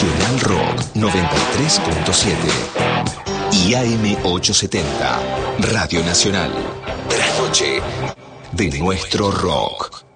Nacional Rock 93.7 y AM 870, Radio Nacional. De la noche de nuestro rock.